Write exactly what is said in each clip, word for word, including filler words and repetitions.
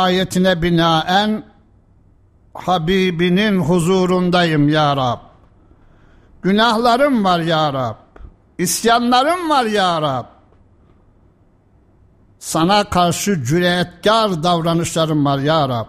ayetine binaen Habibinin huzurundayım ya Rab. Günahlarım var ya Rab. İsyanlarım var ya Rab. Sana karşı cüretkar davranışlarım var ya Rab.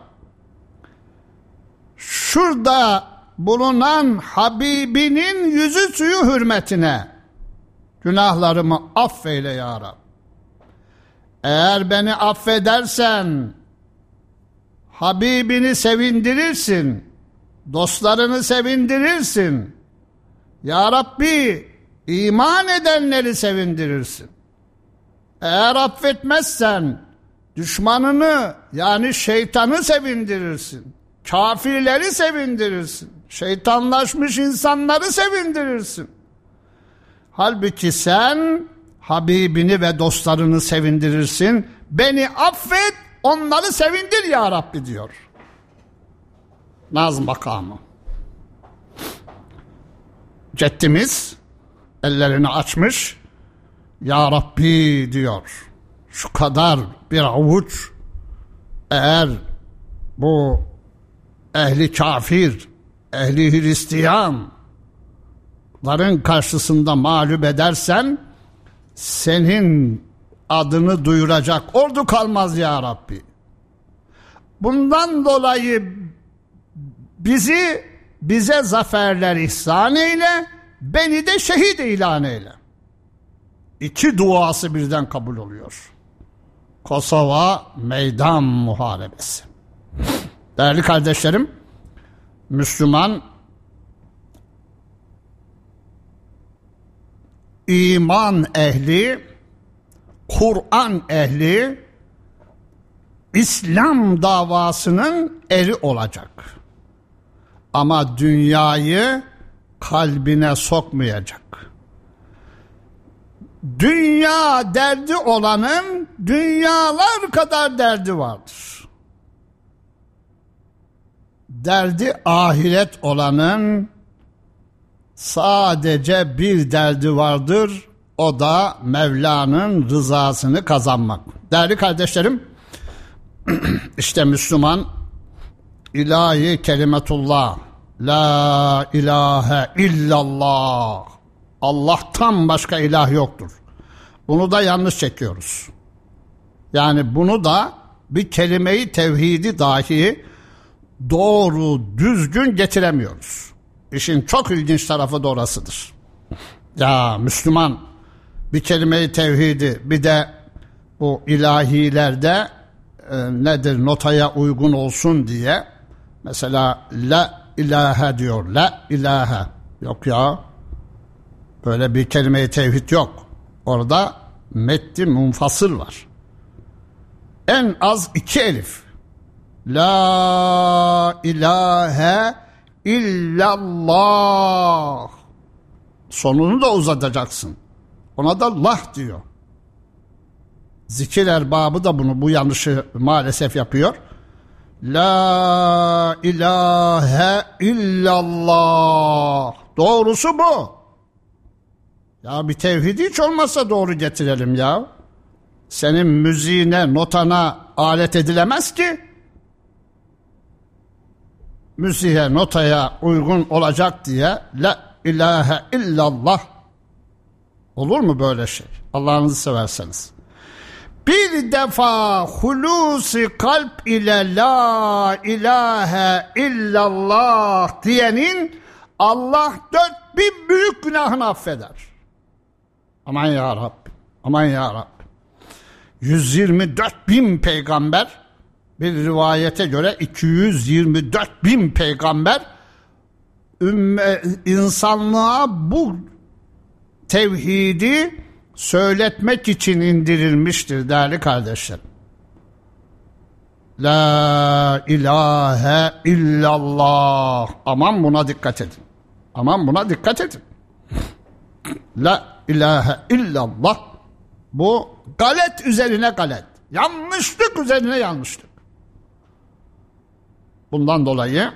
Şurada bulunan Habibinin yüzü suyu hürmetine günahlarımı affeyle ya Rab. Eğer beni affedersen Habibini sevindirirsin, dostlarını sevindirirsin. Ya Rabbi, iman edenleri sevindirirsin. Eğer affetmezsen düşmanını, yani şeytanı sevindirirsin. Kafirleri sevindirirsin. Şeytanlaşmış insanları sevindirirsin. Halbuki sen Habibini ve dostlarını sevindirirsin. Beni affet, onları sevindir ya Rabbi diyor. Naz makamı. Ceddimiz ellerini açmış, ya Rabbi diyor. Şu kadar bir avuç, eğer bu ehli kafir, ehli Hristiyanların karşısında mağlup edersen, senin adını duyuracak ordu kalmaz ya Rabbi. Bundan dolayı bizi, bize zaferler ihsan eyle, beni de şehit ilan eyle. İki duası birden kabul oluyor. Kosova Meydan Muharebesi. Değerli kardeşlerim, Müslüman iman ehli, Kur'an ehli, İslam davasının eri olacak. Ama dünyayı kalbine sokmayacak. Dünya derdi olanın dünyalar kadar derdi vardır. Derdi ahiret olanın sadece bir derdi vardır. O da Mevla'nın rızasını kazanmak. Değerli kardeşlerim, işte Müslüman ilahi kelimetullah, la ilahe illallah, Allah'tan başka ilah yoktur. Bunu da yanlış çekiyoruz. Yani bunu da bir kelime-i tevhidi dahi doğru, düzgün getiremiyoruz. İşin çok ilginç tarafı da orasıdır. Ya Müslüman bir kelime-i tevhidi, bir de bu ilahilerde e, nedir, notaya uygun olsun diye mesela la ilahe diyor, la ilahe. Yok ya, böyle bir kelime-i tevhid yok. Orada meddi munfasıl var. En az iki elif. La ilahe illallah. Sonunu da uzatacaksın. Ona da lah diyor. Zikir erbabı da bunu, bu yanlışı maalesef yapıyor. La ilahe illallah. Doğrusu bu. Ya bir tevhid hiç olmazsa doğru getirelim ya. Senin müziğine, notana alet edilemez ki. Müziğe, notaya uygun olacak diye la ilahe illallah. Olur mu böyle şey? Allah'ınızı severseniz. Bir defa hulusi kalp ile la ilahe illallah diyenin Allah dört bin büyük günahını affeder. Aman ya Rabbi, aman ya Rabbi. yüz yirmi dört bin peygamber, bir rivayete göre iki yüz yirmi dört bin peygamber ümme, insanlığa bu tevhidi söyletmek için indirilmiştir değerli kardeşlerim. La ilahe illallah. Aman buna dikkat edin. Aman buna dikkat edin. La ilahe illallah. Bu galet üzerine galet. Yanlışlık üzerine yanlışlık. Bundan dolayı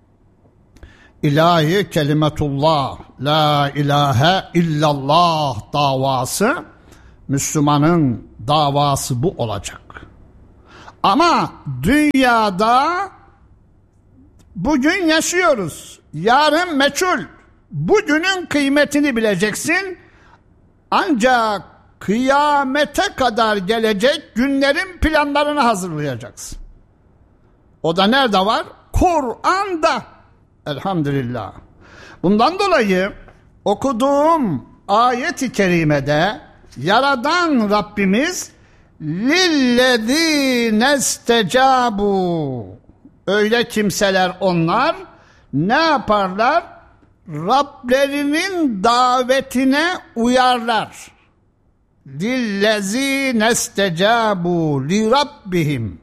ilahi kelimetullah, la ilahe illallah davası, Müslümanın davası bu olacak. Ama dünyada bugün yaşıyoruz. Yarın meçhul. Bugünün kıymetini bileceksin. Ancak kıyamete kadar gelecek günlerin planlarını hazırlayacaksın. O da nerede var? Kur'an'da. Elhamdülillah. Bundan dolayı okuduğum ayet-i kerimede Yaradan Rabbimiz lillezîne istecâbû, öyle kimseler onlar ne yaparlar? Rablerinin davetine uyarlar. Lillezîne istecâbû li rabbihim,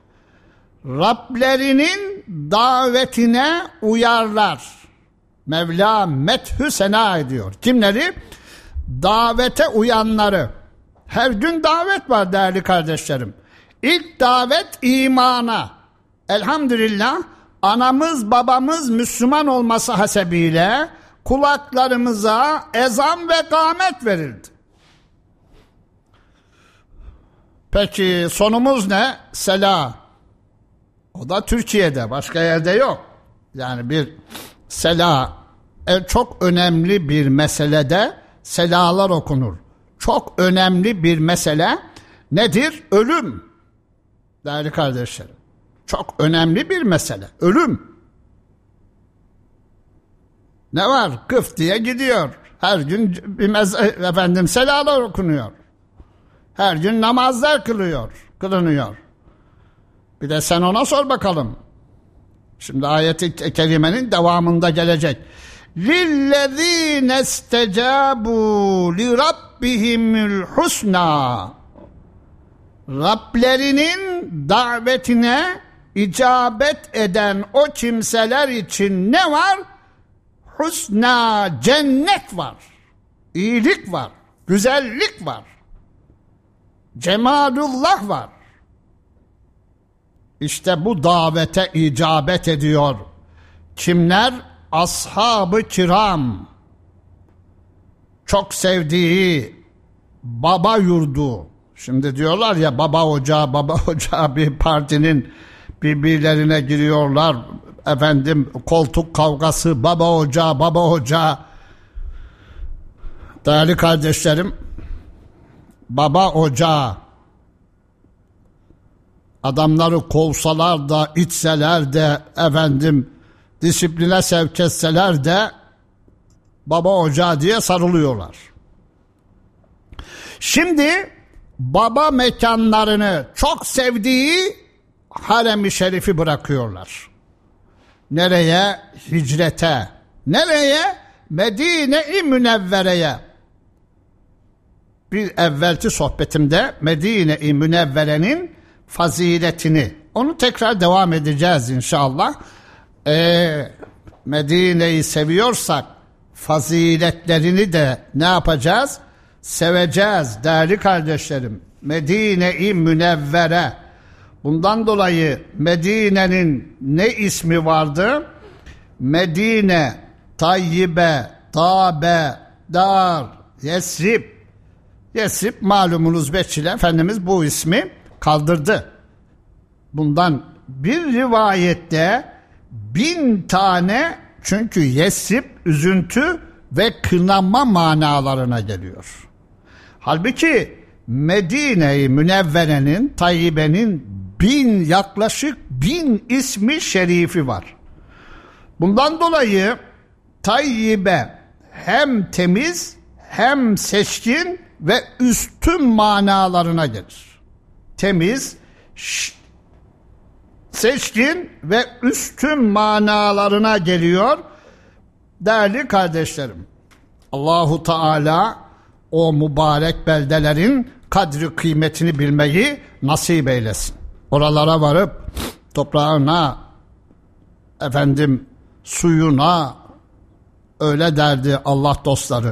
Rablerinin davetine uyarlar. Mevla methü sena ediyor. Kimleri? Davete uyanları. Her gün davet var değerli kardeşlerim. İlk davet imana. Elhamdülillah anamız babamız Müslüman olması hasebiyle kulaklarımıza ezan ve kâmet verildi. Peki sonumuz ne? Sela. O da Türkiye'de, başka yerde yok. Yani bir sela, çok önemli bir meselede selalar okunur. Çok önemli bir mesele nedir? Ölüm. Değerli kardeşlerim, çok önemli bir mesele. Ölüm. Ne var? Kıf diye gidiyor. Her gün bir mez- efendim selalar okunuyor. Her gün namazlar kılıyor, kılınıyor. Bir de sen ona sor bakalım. Şimdi ayet-i kerimenin devamında gelecek. لِلَّذ۪ينَ اسْتَجَابُوا لِرَبِّهِمُ الْحُسْنَى, Rablerinin davetine icabet eden o kimseler için ne var? Husna, cennet var. İyilik var. Güzellik var. Cemalullah var. İşte bu davete icabet ediyor. Kimler? Ashab-ı kiram. Çok sevdiği baba yurdu. Şimdi diyorlar ya baba ocağı, baba ocağı, bir partinin birbirlerine giriyorlar. Efendim koltuk kavgası, baba ocağı, baba ocağı. Değerli kardeşlerim, baba ocağı. Adamları kovsalar da, itseler de, efendim disipline sevk etseler de baba ocağı diye sarılıyorlar. Şimdi baba mekanlarını, çok sevdiği harem-i şerifi bırakıyorlar. Nereye? Hicrete. Nereye? Medine-i Münevvere'ye. Bir evvelki sohbetimde Medine-i Münevvere'nin faziletini, onu tekrar devam edeceğiz inşallah. Ee, Medine'yi seviyorsak faziletlerini de ne yapacağız? Seveceğiz değerli kardeşlerim. Medine-i Münevvere. Bundan dolayı Medine'nin ne ismi vardı? Medine, Tayyibe, Tabe, Dar, Yesrib. Yesrib malumunuz Bekçili Efendimiz bu ismi kaldırdı. Bundan bir rivayette bin tane, çünkü Yesrib üzüntü ve kınama manalarına geliyor. Halbuki Medine-i Münevvere'nin, Tayyibe'nin bin, yaklaşık bin ismi şerifi var. Bundan dolayı Tayyibe hem temiz hem seçkin ve üstün manalarına gelir. Temiz, seçkin ve üstün manalarına geliyor. Değerli kardeşlerim, Allahu Teala o mübarek beldelerin kadri kıymetini bilmeyi nasip eylesin. Oralara varıp toprağına, efendim suyuna, öyle derdi Allah dostları,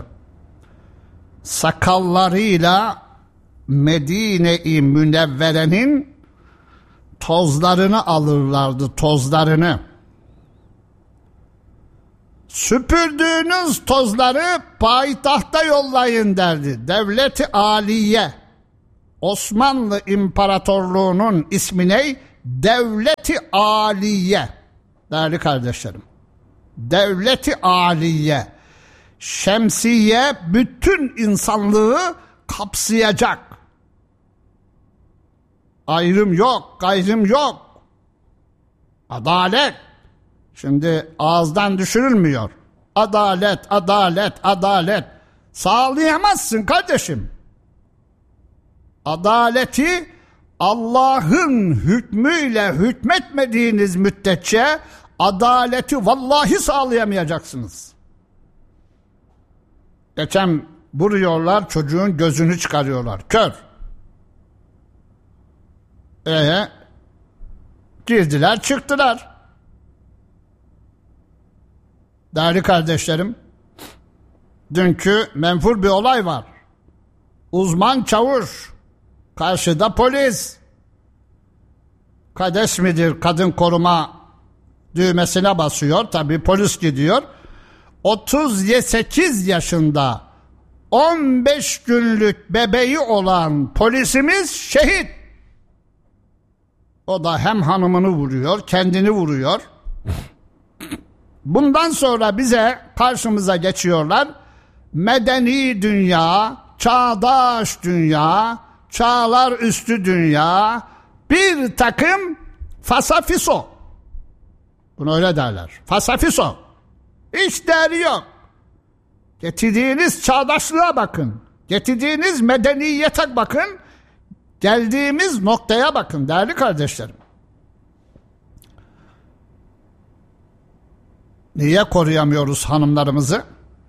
sakallarıyla Medine-i Münevvere'nin tozlarını alırlardı, tozlarını. Süpürdüğünüz tozları payitahta yollayın derdi. Devlet-i Aliye. Osmanlı İmparatorluğu'nun ismi ne? Devleti Aliye. Değerli kardeşlerim. Devleti Aliye. Şemsiye bütün insanlığı kapsayacak. Ayrım yok, gayrım yok. Adalet. Şimdi ağızdan düşürülmüyor. Adalet, adalet, adalet. Sağlayamazsın kardeşim. Adaleti Allah'ın hükmüyle hükmetmediğiniz müddetçe adaleti vallahi sağlayamayacaksınız. Geçen vuruyorlar, çocuğun gözünü çıkarıyorlar. Kör. Ee, girdiler çıktılar. Değerli kardeşlerim, dünkü menfur bir olay var. Uzman çavuş, karşıda polis. KADES midir, kadın koruma düğmesine basıyor. Tabii polis gidiyor. otuz sekiz yaşında on beş günlük bebeği olan polisimiz şehit. O da hem hanımını vuruyor, kendini vuruyor. Bundan sonra bize karşımıza geçiyorlar. Medeni dünya, çağdaş dünya, çağlar üstü dünya, bir takım fasafiso. Bunu öyle derler. Fasafiso. Hiç değeri yok. Getirdiğiniz çağdaşlığa bakın. Getirdiğiniz medeniyete bakın. Geldiğimiz noktaya bakın değerli kardeşlerim. Niye koruyamıyoruz hanımlarımızı?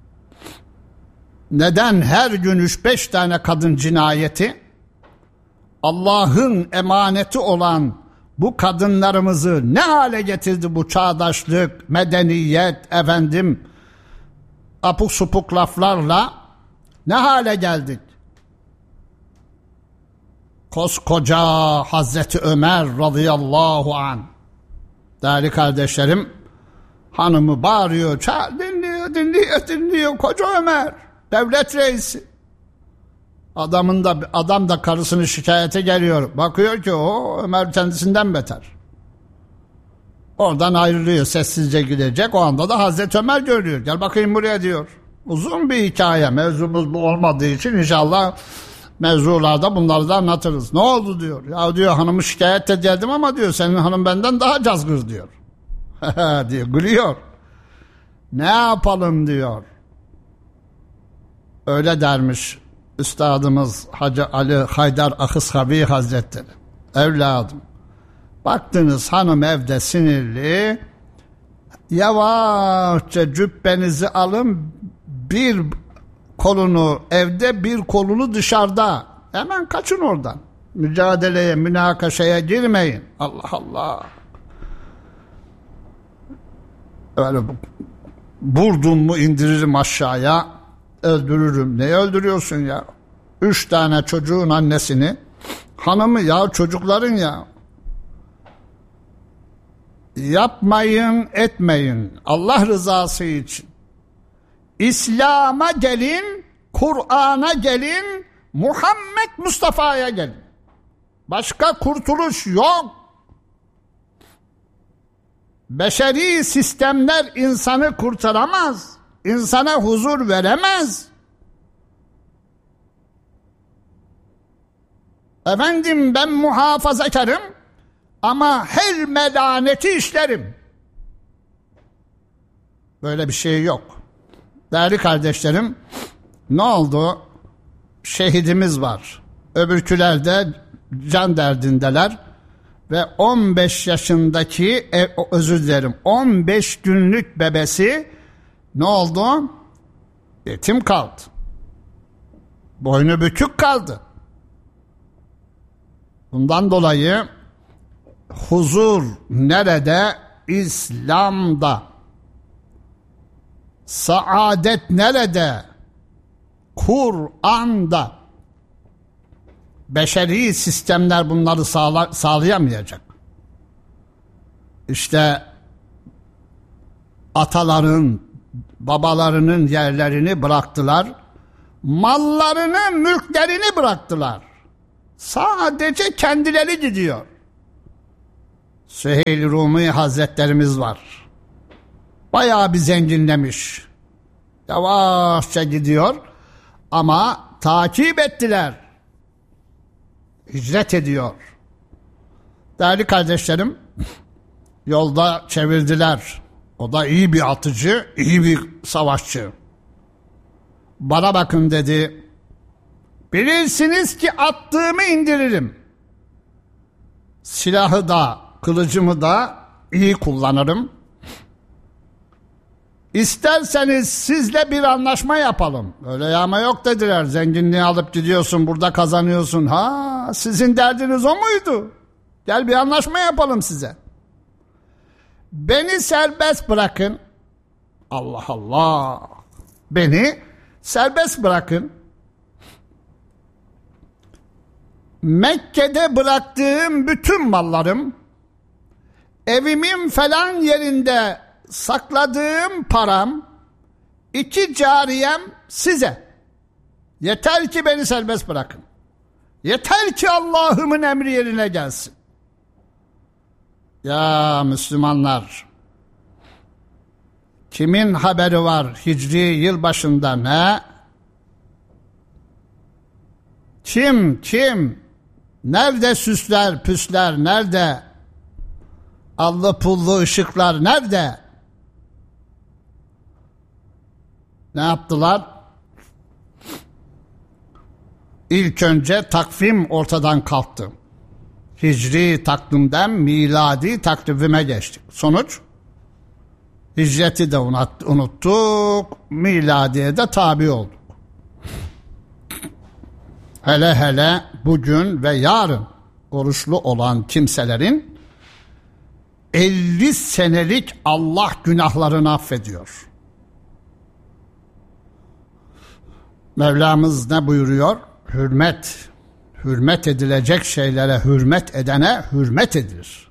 Neden her gün üç beş tane kadın cinayeti? Allah'ın emaneti olan bu kadınlarımızı ne hale getirdi bu çağdaşlık, medeniyet, efendim, apuk supuk laflarla ne hale geldik? Koskoca Hazreti Ömer radıyallahu anh, değerli kardeşlerim, hanımı bağırıyor, çağır, dinliyor, dinliyor, dinliyor, koca Ömer, devlet reisi. Adamın da, adam da karısını şikayete geliyor. Bakıyor ki o Ömer kendisinden beter. Oradan ayrılıyor, sessizce gidecek. O anda da Hazreti Ömer görüyor. Gel bakayım buraya diyor. Uzun bir hikaye. Mevzumuz bu olmadığı için inşallah mevzularda bunları da anlatırız. Ne oldu diyor. Ya diyor hanımı şikayet edildim ama diyor senin hanım benden daha cazgır diyor. diyor, gülüyor. Ne yapalım diyor. Öyle dermiş Üstadımız Hacı Ali Haydar Akıskavi Hazretleri. Evladım, baktınız hanım evde sinirli, yavaşça cübbenizi alın, bir kolunu evde, bir kolunu dışarıda. Hemen kaçın oradan. Mücadeleye, münakaşaya girmeyin. Allah Allah. Öyle vurdum mu indiririm aşağıya, öldürürüm. Neyi öldürüyorsun ya? Üç tane çocuğun annesini, hanımı ya, çocukların ya. Yapmayın, etmeyin. Allah rızası için. İslam'a gelin, Kur'an'a gelin, Muhammed Mustafa'ya gelin. Başka kurtuluş yok. Beşeri sistemler insanı kurtaramaz. İnsana huzur veremez. Efendim ben muhafazakarım ama her melaneti işlerim. Böyle bir şey yok. Değerli kardeşlerim, ne oldu? Şehidimiz var. Öbürküler de can derdindeler. Ve on beş yaşındaki, özür dilerim, on beş günlük bebesi ne oldu? Yetim kaldı. Boynu bükük kaldı. Bundan dolayı huzur nerede? İslam'da. Saadet nerede? Kur'an'da. Beşeri sistemler bunları sağla, sağlayamayacak. İşte ataların, babalarının yerlerini bıraktılar. Mallarını, mülklerini bıraktılar. Sadece kendileri gidiyor. Süheyl Rumi Hazretlerimiz var. Bayağı bir zenginlemiş. Yavaşça gidiyor ama takip ettiler. Hicret ediyor. Değerli kardeşlerim, yolda çevirdiler. O da iyi bir atıcı, iyi bir savaşçı. Bana bakın dedi. Bilirsiniz ki attığımı indiririm. Silahı da, kılıcımı da iyi kullanırım. İsterseniz sizle bir anlaşma yapalım. Öyle yağma yok dediler. Zenginliği alıp gidiyorsun, burada kazanıyorsun. Ha, sizin derdiniz o muydu? Gel bir anlaşma yapalım size. Beni serbest bırakın. Allah Allah. Beni serbest bırakın. Mekke'de bıraktığım bütün mallarım, evimin falan yerinde sakladığım param, iki cariyem size. Yeter ki beni serbest bırakın. Yeter ki Allah'ımın emri yerine gelsin. Ya Müslümanlar, kimin haberi var Hicri yılbaşında ne? Kim, kim? Nerede süsler, püsler, nerede? Allı pullu ışıklar nerede? Ne yaptılar? İlk önce takvim ortadan kalktı. Hicri takvimden miladi takvime geçtik. Sonuç? Hicreti de unuttuk, miladiye de tabi olduk. Hele hele bugün ve yarın oruçlu olan kimselerin elli senelik Allah günahlarını affediyor. Mevlamız ne buyuruyor? Hürmet, hürmet edilecek şeylere hürmet edene hürmet edilir.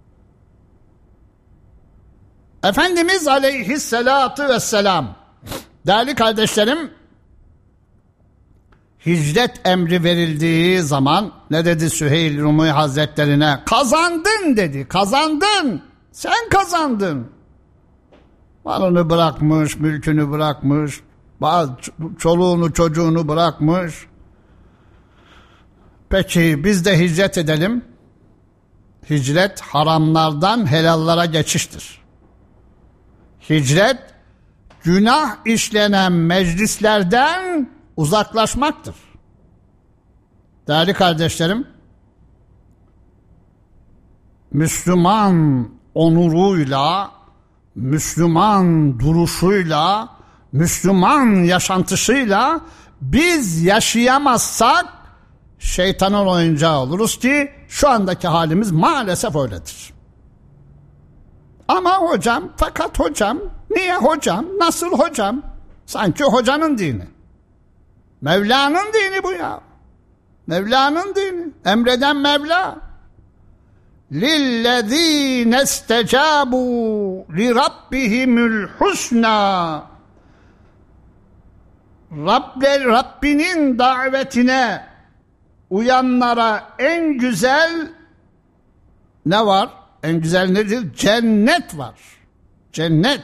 Efendimiz aleyhissalatu vesselam, değerli kardeşlerim, hicret emri verildiği zaman ne dedi Süheyl Rumi Hazretlerine? Kazandın dedi, kazandın, sen kazandın. Malını bırakmış, mülkünü bırakmış, çoluğunu çocuğunu bırakmış. Peki biz de hicret edelim. Hicret haramlardan helallara geçiştir. Hicret günah işlenen meclislerden uzaklaşmaktır. Değerli kardeşlerim, Müslüman onuruyla, Müslüman duruşuyla, Müslüman yaşantısıyla biz yaşayamazsak şeytanın oyuncağı oluruz ki şu andaki halimiz maalesef öyledir. Ama hocam, fakat hocam, niye hocam, nasıl hocam? Sanki hocanın dini. Mevla'nın dini bu ya. Mevla'nın dini. Emreden Mevla. لِلَّذ۪ينَ اسْتَجَابُوا لِرَبِّهِمُ الْحُسْنَى Rabbe, Rabbinin davetine uyanlara en güzel ne var? En güzel nedir? Cennet var. Cennet.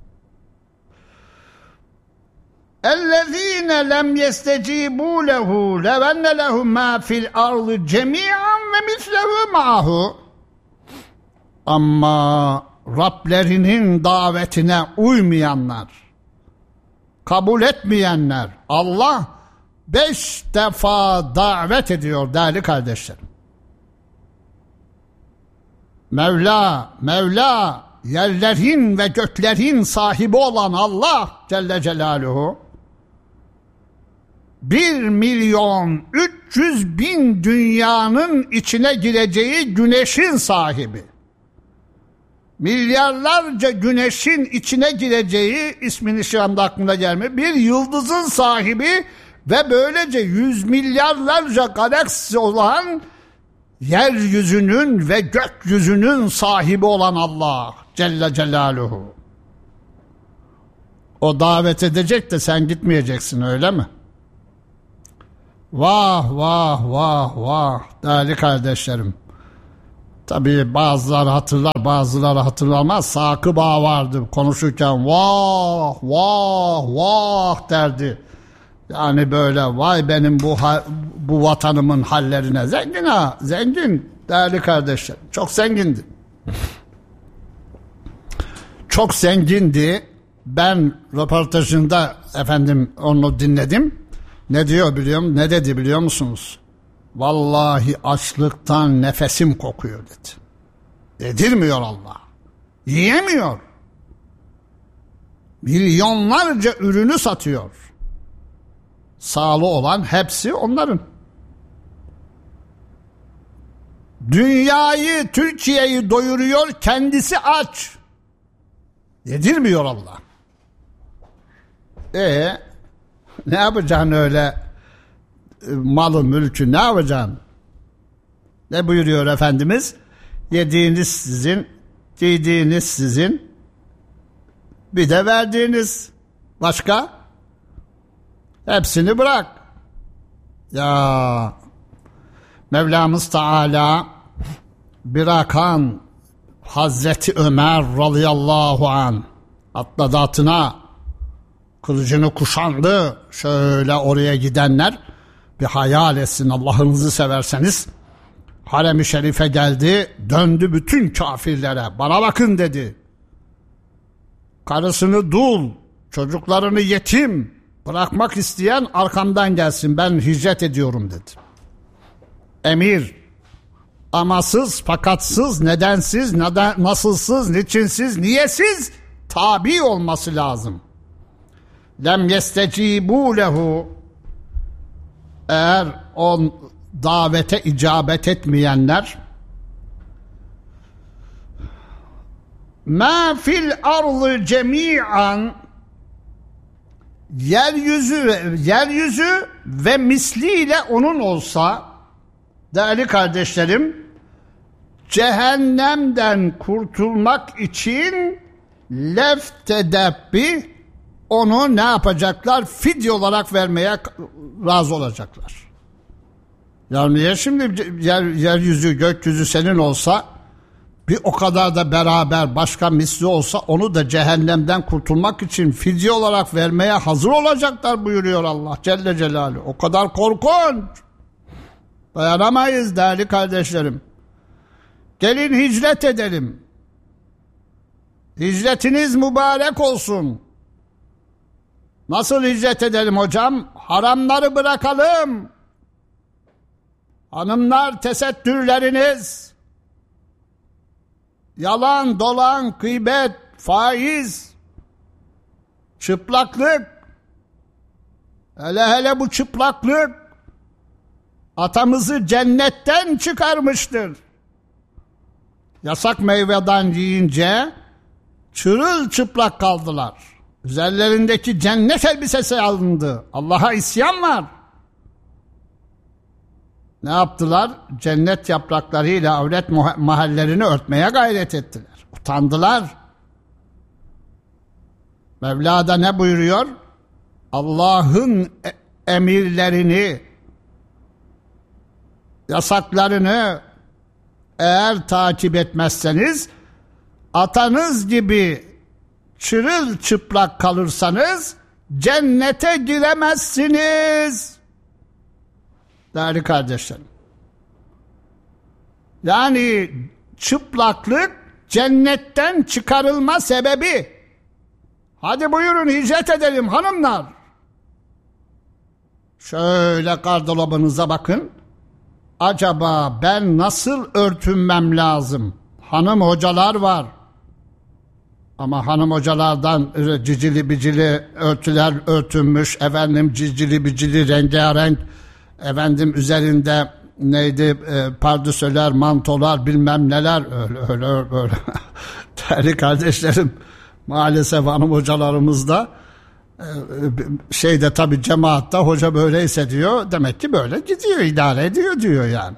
اَلَّذ۪ينَ لَمْ يَسْتَجِيبُوا لَهُ لَوَنَّ لَهُ مَا فِي الْأَرْضِ جَمِيعًا وَمِثْلَهُ مَعَهُ Ama Rablerinin davetine uymayanlar, kabul etmeyenler, Allah beş defa davet ediyor değerli kardeşlerim. Mevla, Mevla, yerlerin ve göklerin sahibi olan Allah Celle Celaluhu, bir milyon üç yüz bin dünyanın içine gireceği güneşin sahibi, milyarlarca güneşin içine gireceği, ismini şu anda aklımda gelmiyor, bir yıldızın sahibi ve böylece yüz milyarlarca galaksi olan yeryüzünün ve gökyüzünün sahibi olan Allah Celle Celaluhu. O davet edecek de sen gitmeyeceksin, öyle mi? Vah vah vah vah değerli kardeşlerim. Tabii bazıları hatırlar, bazıları hatırlamaz. Sakıp Ağa vardı, konuşurken vah vah vah derdi. Yani böyle vay benim bu bu vatanımın hallerine. Zengin ha, zengin değerli kardeşler. Çok zengindi. Çok zengindi. Ben röportajında efendim onu dinledim. Ne diyor biliyor musun? Ne dedi biliyor musunuz? Vallahi açlıktan nefesim kokuyor dedi. Yedirmiyor Allah. Yiyemiyor. Milyonlarca ürünü satıyor. Sağlı olan hepsi onların. Dünyayı, Türkiye'yi doyuruyor, kendisi aç. Yedirmiyor Allah. E ne yapacaksın öyle malı mülkü, ne yapacaksın? Ne buyuruyor Efendimiz? Yediğiniz sizin, giydiğiniz sizin, bir de verdiğiniz. Başka? Hepsini bırak. Ya Mevlamız Teala bırakan Hazreti Ömer radıyallahu an atladı atına, kılıcını kuşandı. Şöyle oraya gidenler bir hayal etsin Allah'ınızı severseniz. Harem-i Şerif'e geldi, döndü bütün kafirlere. Bana bakın dedi. Karısını dul, çocuklarını yetim bırakmak isteyen arkamdan gelsin, ben hicret ediyorum dedi. Emir, amasız, fakatsız, nedensiz, neden, nasılsız, niçinsiz, niyesiz tabi olması lazım. Lem yestecibu lehu, eğer on davete icabet etmeyenler, ma fil ardı cemi'an, yeryüzü yeryüzü ve misliyle onun olsa, değerli kardeşlerim, cehennemden kurtulmak için leftedebbi, onu ne yapacaklar? Fidye olarak vermeye razı olacaklar. Yani niye şimdi yer, yeryüzü, gökyüzü senin olsa, bir o kadar da beraber başka misli olsa, onu da cehennemden kurtulmak için fidye olarak vermeye hazır olacaklar buyuruyor Allah Celle Celaluhu. O kadar korkunç. Dayanamayız değerli kardeşlerim. Gelin hicret edelim. Hicretiniz mübarek olsun. Nasıl hicret edelim hocam? Haramları bırakalım. Hanımlar, tesettürleriniz, yalan, dolan, gıybet, faiz, çıplaklık, hele hele bu çıplaklık atamızı cennetten çıkarmıştır. Yasak meyveden yiyince çırılçıplak kaldılar. Üzerlerindeki cennet elbisesi alındı. Allah'a isyan var. Ne yaptılar? Cennet yapraklarıyla avret mahallerini örtmeye gayret ettiler. Utandılar. Mevla da ne buyuruyor? Allah'ın emirlerini, yasaklarını eğer takip etmezseniz, atanız gibi çırılçıplak kalırsanız cennete giremezsiniz. Değerli kardeşlerim. Yani çıplaklık cennetten çıkarılma sebebi. Hadi buyurun hicret edelim hanımlar. Şöyle gardırobınıza bakın. Acaba ben nasıl örtünmem lazım? Hanım hocalar var. Ama hanım hocalardan cicili bicili örtüler örtünmüş, efendim cicili bicili rengarenk, efendim üzerinde neydi e, pardösüler, mantolar, bilmem neler, öyle öyle öyle. Değerli kardeşlerim, maalesef hanım hocalarımızda e, şeyde tabii cemaatta hoca böyleyse diyor, demek ki böyle gidiyor, idare ediyor diyor yani.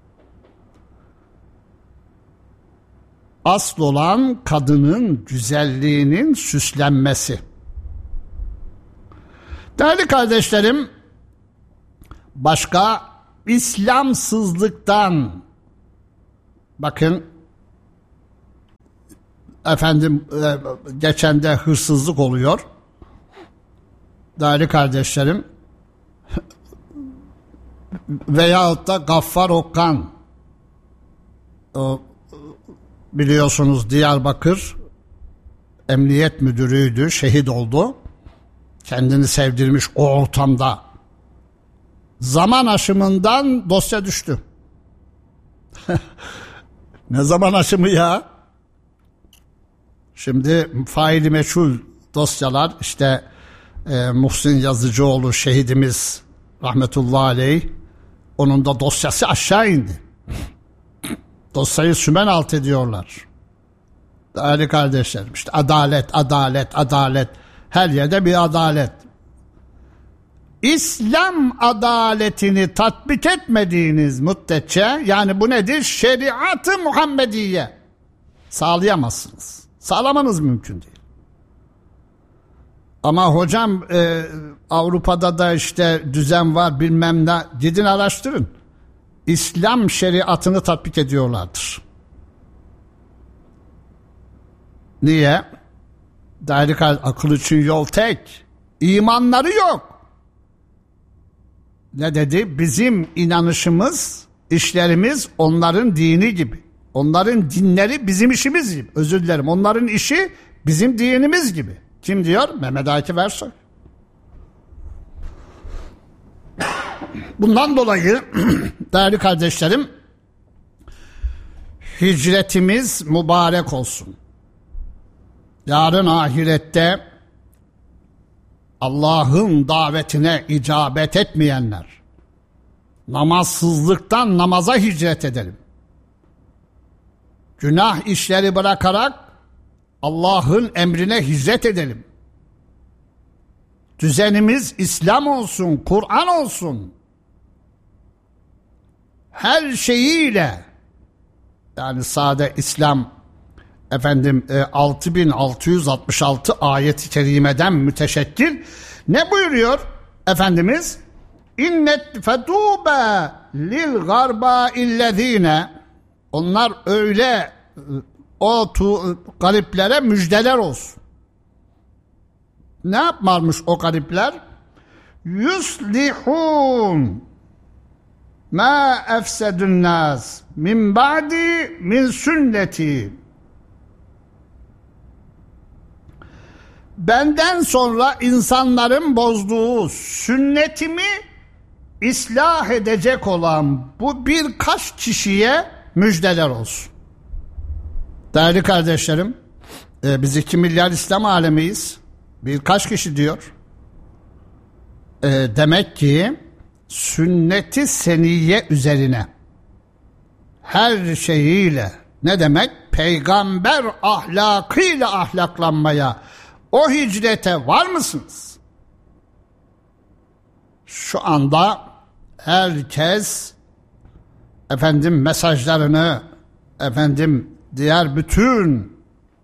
Asıl olan kadının güzelliğinin süslenmesi. Değerli kardeşlerim, Başka İslamsızlıktan, bakın efendim geçen de hırsızlık oluyor. Değerli kardeşlerim, veyahut da Gaffar Okkan, o, biliyorsunuz Diyarbakır Emniyet Müdürüydü, şehit oldu. Kendini sevdirmiş o ortamda. Zaman aşımından dosya düştü. Ne zaman aşımı ya? Şimdi faili meçhul dosyalar, işte e, Muhsin Yazıcıoğlu şehidimiz rahmetullahi aleyh, onun da dosyası aşağı indi. Dosyayı sümen alt ediyorlar. Değerli kardeşlerim, işte adalet, adalet, adalet. Her yerde bir adalet. İslam adaletini tatbik etmediğiniz müddetçe, yani bu nedir? Şeriat-ı Muhammediye sağlayamazsınız. Sağlamanız mümkün değil. Ama hocam e, Avrupa'da da işte düzen var bilmem ne, gidin araştırın. İslam şeriatını tatbik ediyorlardır. Niye? Değerli kardeşlerim, akıl için yol tek. İmanları yok. Ne dedi? Bizim inanışımız, işlerimiz onların dini gibi. Onların dinleri bizim işimiz gibi. Özür dilerim. Onların işi bizim dinimiz gibi. Kim diyor? Mehmet Akif Ersoy. Bundan dolayı değerli kardeşlerim, hicretimiz mübarek olsun. Yarın ahirette Allah'ın davetine icabet etmeyenler, namazsızlıktan namaza hicret edelim. Günah işleri bırakarak Allah'ın emrine hicret edelim. Düzenimiz İslam olsun, Kur'an olsun. Her şeyiyle, yani sade İslam, efendim altı bin altı yüz altmış altı ayet-i kerimeden müteşekkil. Ne buyuruyor Efendimiz? İnnet fetube lil garba illezine, onlar öyle o tu, gariplere müjdeler olsun. Ne yapmarmış o garipler? Yuslihun ma efsedun nas min ba'di min sünneti. Benden sonra insanların bozduğu sünnetimi ıslah edecek olan bu birkaç kişiye müjdeler olsun. Değerli kardeşlerim, e, biz iki milyar İslam alemiyiz. Birkaç kişi diyor. E, demek ki sünnet-i seniyye üzerine her şeyiyle, ne demek? Peygamber ahlakıyla ahlaklanmaya, o hicrete var mısınız? Şu anda herkes efendim mesajlarını, efendim diğer bütün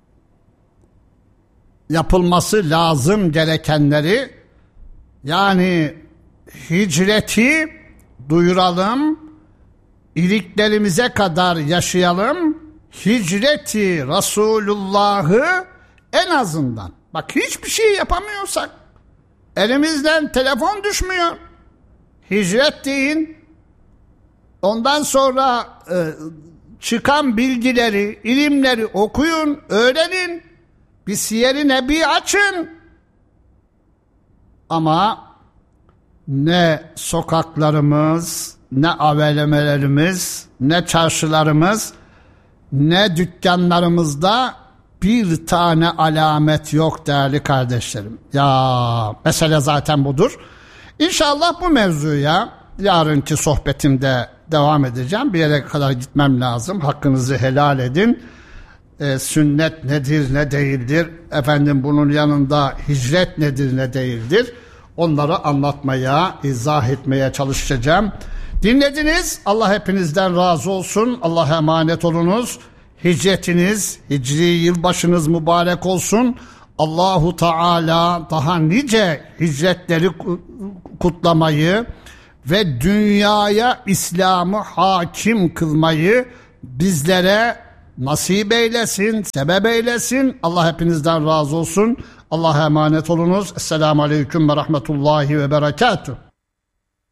yapılması lazım gerekenleri, yani hicreti duyuralım, iliklerimize kadar yaşayalım, hicreti Resulullah'ı en azından, bak hiçbir şey yapamıyorsak, elimizden telefon düşmüyor, hicret deyin, ondan sonra e, çıkan bilgileri, ilimleri okuyun, öğrenin, bir Siyer-i Nebi açın. Ama ne sokaklarımız, ne avelemelerimiz, ne çarşılarımız, ne dükkanlarımızda bir tane alamet yok değerli kardeşlerim. Ya mesele zaten budur. İnşallah bu mevzuya yarınki sohbetimde devam edeceğim. Bir yere kadar gitmem lazım. Hakkınızı helal edin. Ee, sünnet nedir, ne değildir? Efendim bunun yanında hicret nedir, ne değildir? Onları anlatmaya, izah etmeye çalışacağım. Dinlediniz. Allah hepinizden razı olsun. Allah'a emanet olunuz. Hicretiniz, hicri yılbaşınız mübarek olsun. Allahu Teala daha nice hicretleri kutlamayı ve dünyaya İslam'ı hakim kılmayı bizlere nasip eylesin, sebep eylesin. Allah hepinizden razı olsun. Allah'a emanet olunuz. Esselamu Aleyküm ve Rahmetullahi ve Berekatuhu.